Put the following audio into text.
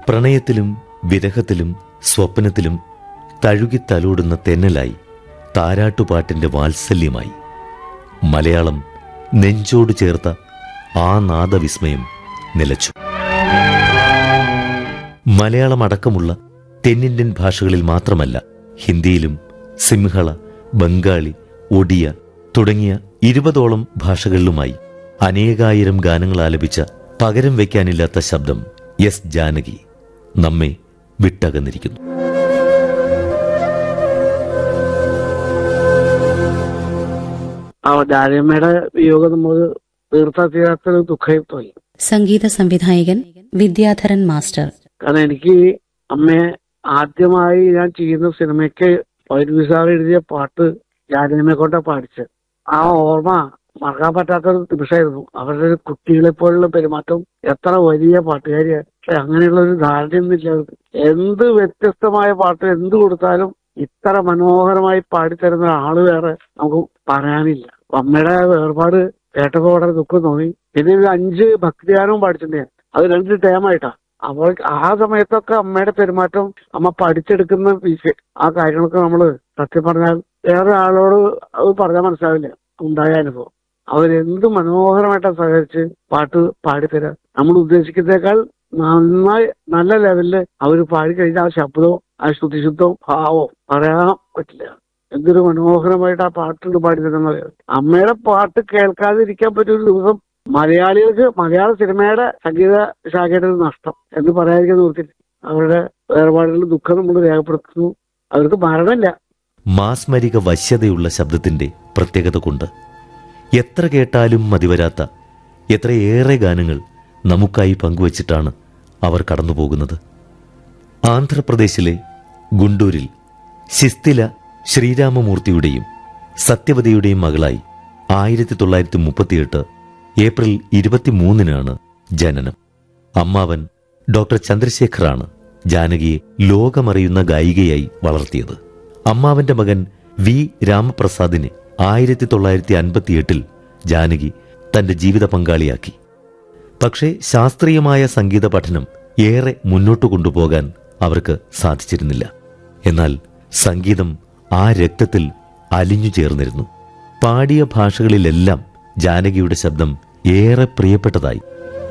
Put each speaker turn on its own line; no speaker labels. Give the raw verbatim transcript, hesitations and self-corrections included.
പ്രണയത്തിലും വിരഹത്തിലും സ്വപ്നത്തിലും തഴുകിത്തലോടുന്ന തെന്നലായി, താരാട്ടുപാട്ടിന്റെ വാത്സല്യമായി മലയാളം നെഞ്ചോട് ചേർത്ത ആ നാദവിസ്മയം നിലച്ചു. മലയാളമടക്കമുള്ള തെന്നിന്ത്യൻ ഭാഷകളിൽ മാത്രമല്ല, ഹിന്ദിയിലും സിംഹള, ബംഗാളി, ഒഡിയ തുടങ്ങിയ ഇരുപതോളം ഭാഷകളിലുമായി അനേകായിരം ഗാനങ്ങൾ ആലപിച്ച പകരം വയ്ക്കാനില്ലാത്ത ശബ്ദം എസ് ജാനകി നമ്മെ വിട്ടകന്നിരിക്കുന്നു.
ജാനകിയമ്മയുടെ വിയോഗം നമ്മൾ തീർത്താ തീരാത്തൊരു ദുഃഖമായി പോയി.
സംഗീത സംവിധായകൻ വിദ്യാധരൻ മാസ്റ്റർ.
കാരണം എനിക്ക് അമ്മയെ ആദ്യമായി ഞാൻ ചെയ്യുന്ന സിനിമയ്ക്ക് വൈദ്യുതി സാർ എഴുതിയ പാട്ട് ജാനകിയമ്മയെ കൊണ്ടാ പാടിച്ചത്. ആ ഓർമ്മ മറക്കാൻ പറ്റാത്തൊരു നിമിഷമായിരുന്നു. അവരുടെ കുട്ടികളെ പോലുള്ള പെരുമാറ്റം, എത്ര വലിയ പാട്ടുകാരിയാണ്. പക്ഷെ അങ്ങനെയുള്ള ഒരു ധാരണയൊന്നുമില്ല അവർക്ക്. എന്ത് വ്യത്യസ്തമായ പാട്ട് എന്ത് കൊടുത്താലും ഇത്ര മനോഹരമായി പാടിത്തരുന്ന ആള് വേറെ നമുക്ക് പറയാനില്ല. അമ്മയുടെ വേർപാട് കേട്ടപ്പോ വളരെ ദുഃഖം തോന്നി. പിന്നെ ഒരു അഞ്ച് ഭക്തിഗാനവും പാടിച്ചിട്ടുണ്ട്. അത് രണ്ട് ടേമായിട്ടാ. അപ്പോൾ ആ സമയത്തൊക്കെ അമ്മയുടെ പെരുമാറ്റം, അമ്മ പഠിച്ചെടുക്കുന്ന വിഷയം, ആ കാര്യങ്ങളൊക്കെ നമ്മള് സത്യം പറഞ്ഞാൽ വേറെ ആളോട് അത് പറഞ്ഞാൽ മനസ്സിലാവില്ല. ഉണ്ടായ അനുഭവം അവരെന്ത് മനോഹരമായിട്ടാണ് സഹകരിച്ച് പാട്ട് പാടിത്തരാം. നമ്മൾ ഉദ്ദേശിക്കുന്നേക്കാൾ നന്നായി നല്ല ലെവലില് അവര് പാടിക്കഴിഞ്ഞ ആ ശബ്ദവും ആ ശ്രുതിശുദ്ധവും ഭാവവും പറയാൻ പറ്റില്ല. എന്തൊരു മനോഹരമായിട്ട് ആ പാട്ടുണ്ട് പാടിത്തരുന്നത്. അമ്മയുടെ പാട്ട് കേൾക്കാതിരിക്കാൻ പറ്റിയൊരു ദിവസം മലയാളികൾക്ക് മലയാള സിനിമയുടെ സംഗീത ശാഖയുടെ ഒരു നഷ്ടം എന്ന് പറയാതിരിക്കാൻ നിർത്തില്ല. അവരുടെ വേർപാടുകളുടെ ദുഃഖം നമ്മൾ രേഖപ്പെടുത്തുന്നു. അവർക്ക് മരണമില്ല.
മാസ്മരിക വശ്യതയുള്ള ശബ്ദത്തിന്റെ പ്രത്യേകത കൊണ്ട് എത്ര കേട്ടാലും മതിവരാത്ത എത്രയേറെ ഗാനങ്ങൾ നമുക്കായി പങ്കുവച്ചിട്ടാണ് അവർ കടന്നുപോകുന്നത്. ആന്ധ്രാപ്രദേശിലെ ഗുണ്ടൂരിൽ ശിസ്തില ശ്രീരാമമൂർത്തിയുടെയും സത്യവതിയുടെയും മകളായി ആയിരത്തി തൊള്ളായിരത്തി മുപ്പത്തിയെട്ട് ഏപ്രിൽ ഇരുപത്തിമൂന്നിനാണ് ജനനം. അമ്മാവൻ ഡോക്ടർ ചന്ദ്രശേഖറാണ് ജാനകിയെ ലോകമറിയുന്ന ഗായികയായി വളർത്തിയത്. അമ്മാവന്റെ മകൻ വി രാമപ്രസാദിനെ ആയിരത്തി തൊള്ളായിരത്തി അൻപത്തിയെട്ടിൽ ജാനകി തന്റെ ജീവിത പങ്കാളിയാക്കി. പക്ഷേ ശാസ്ത്രീയമായ സംഗീത പഠനം ഏറെ മുന്നോട്ടു കൊണ്ടുപോകാൻ അവർക്ക് സാധിച്ചിരുന്നില്ല. എന്നാൽ സംഗീതം ആ രക്തത്തിൽ അലിഞ്ഞു ചേർന്നിരുന്നു. പാടിയ ഭാഷകളിലെല്ലാം ജാനകിയുടെ ശബ്ദം ഏറെ പ്രിയപ്പെട്ടതായി.